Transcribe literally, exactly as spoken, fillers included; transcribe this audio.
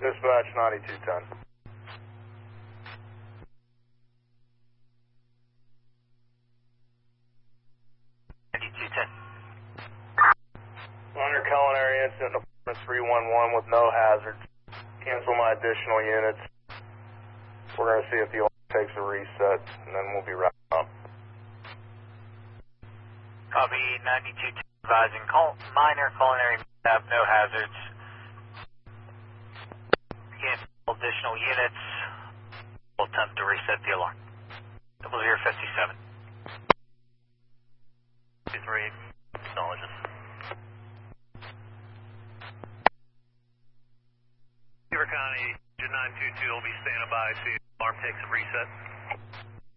Dispatch ninety-two ten. ninety-two ten. Minor culinary incident in apartment three one one with no hazards. Cancel my additional units. We're going to see if the alarm takes a reset, and then we'll be wrapping up. Copy ninety-two ten, advising cul minor culinary mishap, no hazards. Cancel additional units. We'll attempt to reset the alarm. Double zero fifty-seven. two three, acknowledges. Beaver County, nine two two will be standing by to alarm takes a reset.